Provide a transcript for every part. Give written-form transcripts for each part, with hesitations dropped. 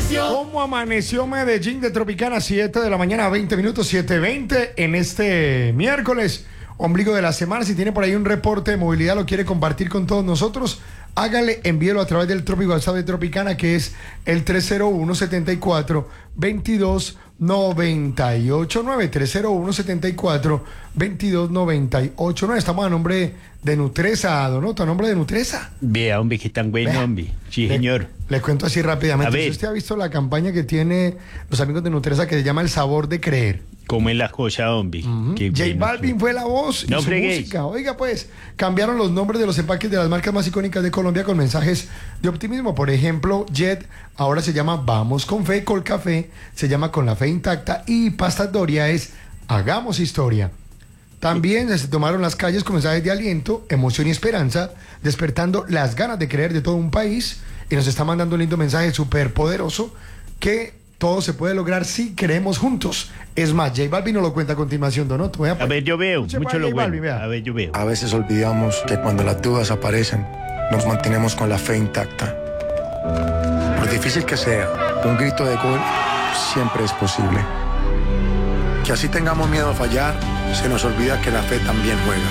¿Cómo amaneció Medellín de Tropicana? 7 de la mañana, 20 minutos, 7:20 en este miércoles, ombligo de la semana. Si tiene por ahí un reporte de movilidad, lo quiere compartir con todos nosotros, hágale, envíelo a través del Trópico WhatsApp de Tropicana, que es el 301-74-22-989, 301-74-22-989. Estamos a nombre de Nutresa, Donoto, a nombre de Nutresa. Vea, hombre, que tan bueno, hombre. Sí, señor. Le cuento así rápidamente. A ver. ¿Usted ha visto la campaña que tiene los amigos de Nutresa que se llama El Sabor de Creer? ¿Cómo es la cosa, hombre? Qué J bueno. Balvin fue la voz y No su fregues. música. Oiga, pues, cambiaron los nombres de los empaques de las marcas más icónicas de Colombia con mensajes de optimismo. Por ejemplo, Jet ahora se llama Vamos con Fe, Colcafé se llama Con la Fe Intacta y Pastas Doria es Hagamos Historia. También se tomaron las calles con mensajes de aliento, emoción y esperanza, despertando las ganas de creer de todo un país. Y nos está mandando un lindo mensaje súper poderoso que todo se puede lograr si creemos juntos. Es más, J Balvin nos lo cuenta a continuación, Donoto. A ver, yo veo, Escuche mucho para lo J Balvin, bueno. vea. A ver, yo veo. A veces olvidamos que cuando las dudas aparecen, nos mantenemos con la fe intacta. Por difícil que sea, un grito de gol siempre es posible. Que así tengamos miedo a fallar, se nos olvida que la fe también juega.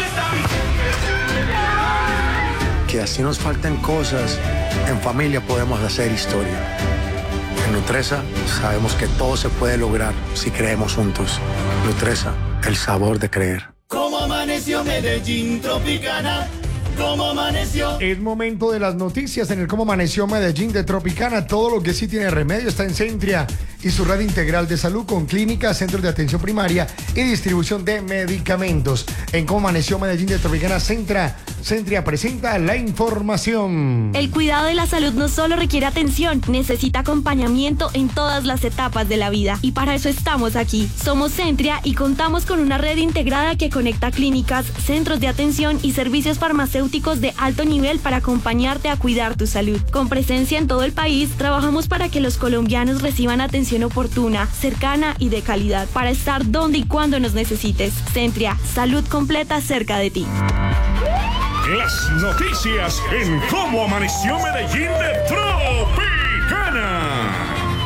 Que así nos falten cosas, en familia podemos hacer historia. En Nutresa sabemos que todo se puede lograr si creemos juntos. Nutresa, el sabor de creer. ¿Cómo amaneció Medellín Tropicana? ¿Cómo amaneció? Es momento de las noticias en el Cómo Amaneció Medellín de Tropicana. Todo lo que sí tiene remedio está en Centria y su red integral de salud con clínicas, centros de atención primaria y distribución de medicamentos. En Cómo Amaneció Medellín de Tropicana, Centria presenta la información. El cuidado de la salud no solo requiere atención, necesita acompañamiento en todas las etapas de la vida. Y para eso estamos aquí. Somos Centria y contamos con una red integrada que conecta clínicas, centros de atención y servicios farmacéuticos de alto nivel para acompañarte a cuidar tu salud. Con presencia en todo el país, trabajamos para que los colombianos reciban atención oportuna, cercana y de calidad, para estar donde y cuando nos necesites. Centria, salud completa cerca de ti. Las noticias en Cómo Amaneció Medellín de Tropicana.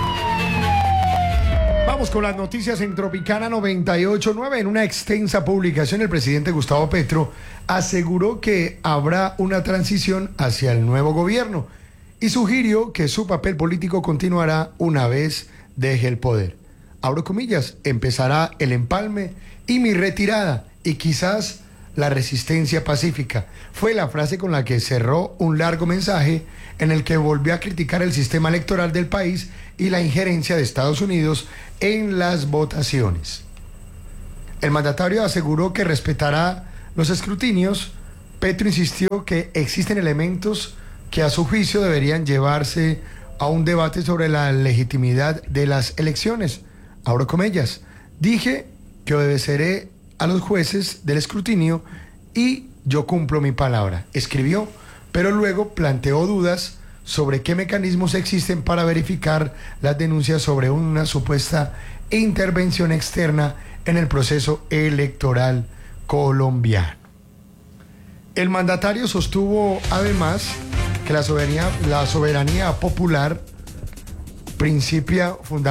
Vamos con las noticias en Tropicana 98.9. En una extensa publicación, el presidente Gustavo Petro aseguró que habrá una transición hacia el nuevo gobierno y sugirió que su papel político continuará una vez deje el poder. Abro comillas, empezará el empalme y mi retirada y quizás la resistencia pacífica. Fue la frase con la que cerró un largo mensaje en el que volvió a criticar el sistema electoral del país y la injerencia de Estados Unidos en las votaciones. El mandatario aseguró que respetará los escrutinios. Petro insistió que existen elementos que a su juicio deberían llevarse a un debate sobre la legitimidad de las elecciones. Abro comillas, dije que obedeceré a los jueces del escrutinio y yo cumplo mi palabra, escribió, pero luego planteó dudas sobre qué mecanismos existen para verificar las denuncias sobre una supuesta intervención externa en el proceso electoral colombiano. El mandatario sostuvo además que la soberanía popular principia fundamentalmente